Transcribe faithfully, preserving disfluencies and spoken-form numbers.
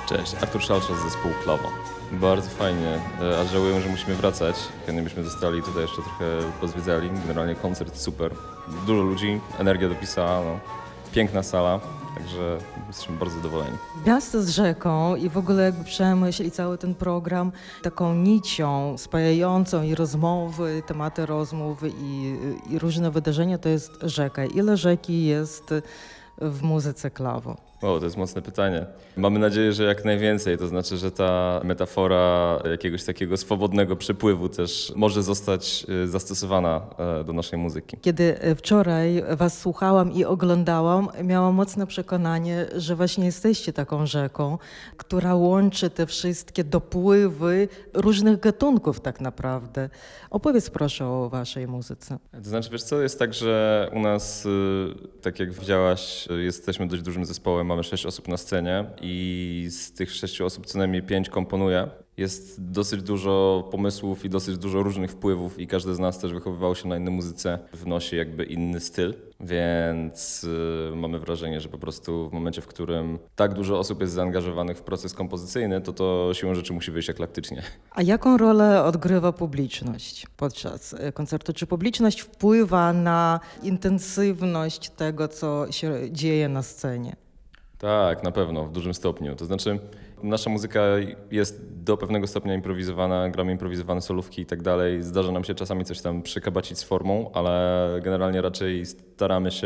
Cześć, Artur Szalsza z zespołu Klawo. Bardzo fajnie, a żałuję, że musimy wracać. Chętnie byśmy zostali tutaj jeszcze trochę pozwiedzali. Generalnie koncert super. Dużo ludzi, energia dopisała, no. Piękna sala, także jesteśmy bardzo zadowoleni. Miasto z rzeką i w ogóle jakby przemyśl i cały ten program taką nicią spajającą i rozmowy, tematy rozmów i, i różne wydarzenia to jest rzeka. Ile rzeki jest w muzyce Klawo? O, to jest mocne pytanie. Mamy nadzieję, że jak najwięcej, to znaczy, że ta metafora jakiegoś takiego swobodnego przepływu też może zostać zastosowana do naszej muzyki. Kiedy wczoraj was słuchałam i oglądałam, miałam mocne przekonanie, że właśnie jesteście taką rzeką, która łączy te wszystkie dopływy różnych gatunków tak naprawdę. Opowiedz proszę o waszej muzyce. To znaczy, wiesz co, jest tak, że u nas, tak jak widziałaś, jesteśmy dość dużym zespołem. Mamy sześć osób na scenie i z tych sześciu osób co najmniej pięć komponuje. Jest dosyć dużo pomysłów i dosyć dużo różnych wpływów i każdy z nas też wychowywał się na innej muzyce, wnosi jakby inny styl, więc yy, mamy wrażenie, że po prostu w momencie, w którym tak dużo osób jest zaangażowanych w proces kompozycyjny, to to siłą rzeczy musi wyjść eklektycznie. A jaką rolę odgrywa publiczność podczas koncertu? Czy publiczność wpływa na intensywność tego, co się dzieje na scenie? Tak, na pewno, w dużym stopniu. To znaczy, nasza muzyka jest do pewnego stopnia improwizowana, gramy improwizowane solówki i tak dalej. Zdarza nam się czasami coś tam przykabacić z formą, ale generalnie raczej staramy się